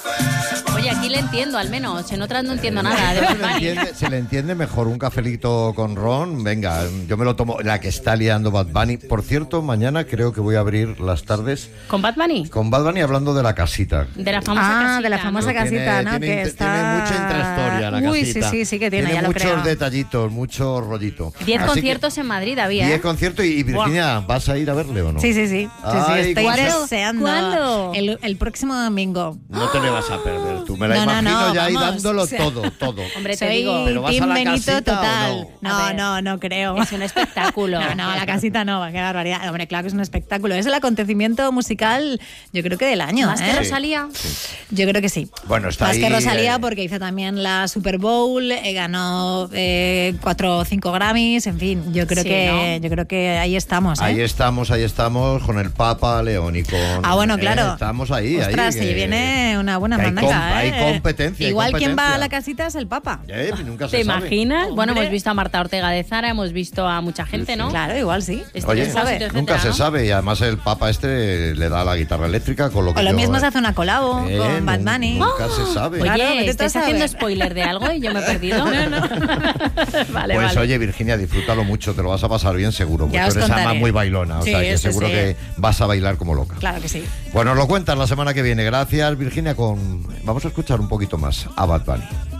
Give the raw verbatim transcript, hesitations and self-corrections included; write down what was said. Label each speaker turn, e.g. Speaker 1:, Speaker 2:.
Speaker 1: Oye, aquí le entiendo al menos, en otras no entiendo nada de Bad
Speaker 2: Se le,
Speaker 1: Bunny.
Speaker 2: entiende, se le entiende mejor un cafelito con ron. Venga, yo me lo tomo. La que está liando Bad Bunny. Por cierto, mañana creo que voy a abrir las tardes
Speaker 1: ¿Con Bad Bunny?
Speaker 2: con Bad Bunny hablando de la casita.
Speaker 1: De la famosa
Speaker 3: Ah,
Speaker 1: casita,
Speaker 3: de la
Speaker 1: ¿no?
Speaker 3: famosa
Speaker 2: Tiene-
Speaker 3: casita, ¿no?
Speaker 2: tiene
Speaker 3: que
Speaker 2: inte-
Speaker 3: está...
Speaker 2: tiene mucha intrahistoria la
Speaker 3: Uy,
Speaker 2: casita.
Speaker 3: sí, sí, sí que tiene,
Speaker 2: Tiene
Speaker 3: ya lo
Speaker 2: muchos
Speaker 3: creo.
Speaker 2: detallitos, mucho rollito.
Speaker 1: Diez
Speaker 2: Así que-
Speaker 1: conciertos en Madrid había,
Speaker 2: Diez
Speaker 1: ¿eh?
Speaker 2: conciertos y, y Virginia, ¿vas a ir a verle o no?
Speaker 3: Sí, sí, sí. sí, sí,
Speaker 2: Ay,
Speaker 3: estoy
Speaker 2: ¿cuándo?
Speaker 3: deseando.
Speaker 1: ¿Cuándo?
Speaker 3: El, el próximo domingo.
Speaker 2: No te le vas a perder tú. Me la
Speaker 3: No, no,
Speaker 2: imagino
Speaker 3: no,
Speaker 2: ya ahí
Speaker 3: vamos,
Speaker 2: dándolo
Speaker 3: o sea,
Speaker 2: todo, todo.
Speaker 1: Hombre, te
Speaker 3: Soy
Speaker 1: digo,
Speaker 2: ¿Pero vas a
Speaker 3: Team
Speaker 2: la
Speaker 3: Benito
Speaker 2: casita o
Speaker 3: total.
Speaker 2: no?
Speaker 3: No,
Speaker 1: A ver,
Speaker 3: no, no creo.
Speaker 1: es un espectáculo.
Speaker 3: No, no, la casita no, qué barbaridad. Hombre, claro que es un espectáculo. Es el acontecimiento musical, yo creo que del año.
Speaker 1: ¿Más
Speaker 3: ¿eh?
Speaker 1: que Rosalía?
Speaker 3: Yo creo que sí.
Speaker 2: Bueno, está
Speaker 3: Más
Speaker 2: ahí,
Speaker 3: que Rosalía,
Speaker 2: eh,
Speaker 3: porque hizo también la Super Bowl, eh, ganó eh, cuatro o cinco Grammys, en fin, yo creo
Speaker 1: Sí,
Speaker 3: que
Speaker 1: ¿no?
Speaker 3: yo creo que ahí estamos. ¿eh?
Speaker 2: Ahí estamos, ahí estamos con el Papa León y con...
Speaker 3: Ah, bueno, claro.
Speaker 2: eh, estamos ahí,
Speaker 3: Ostras,
Speaker 2: ahí.
Speaker 3: sí,
Speaker 2: que-
Speaker 3: viene una buena
Speaker 2: que hay
Speaker 3: mandaca,
Speaker 2: com-
Speaker 3: ¿eh?
Speaker 2: hay competencia, hay
Speaker 3: Igual quien va
Speaker 2: competencia.
Speaker 3: a la casita es el Papa.
Speaker 2: Eh, nunca se
Speaker 1: ¿Te
Speaker 2: sabe.
Speaker 1: imaginas? Bueno,
Speaker 3: Hombre.
Speaker 1: hemos visto a Marta Ortega de Zara, hemos visto a mucha gente, ¿no?
Speaker 3: Claro, igual sí.
Speaker 1: Este
Speaker 2: Oye,
Speaker 1: Despósito,
Speaker 2: nunca
Speaker 1: etcétera,
Speaker 2: se
Speaker 1: ¿no?
Speaker 2: sabe y además el Papa este le da la guitarra eléctrica con lo que
Speaker 3: O lo
Speaker 2: yo,
Speaker 3: mismo
Speaker 2: eh,
Speaker 3: se hace una colabo
Speaker 2: eh,
Speaker 3: con Bad
Speaker 2: nun-
Speaker 3: Bunny.
Speaker 2: Nunca se sabe.
Speaker 1: Oye,
Speaker 3: Claro, vete tú a
Speaker 1: ¿estás
Speaker 3: saber.
Speaker 1: haciendo spoiler de algo y yo me he perdido? No, no. Vale,
Speaker 2: Pues
Speaker 1: vale.
Speaker 2: oye, Virginia, disfrútalo mucho, te lo vas a pasar bien seguro, porque
Speaker 3: Ya
Speaker 2: tú
Speaker 3: os
Speaker 2: eres
Speaker 3: contaré.
Speaker 2: ama muy bailona, o
Speaker 3: Sí,
Speaker 2: sea que
Speaker 3: eso
Speaker 2: seguro
Speaker 3: sí.
Speaker 2: que vas a bailar como loca.
Speaker 3: Claro que sí.
Speaker 2: Bueno, nos lo cuentas la semana que viene. Gracias, Virginia, con... Vamos a escuchar un poquito más a Bad Bunny.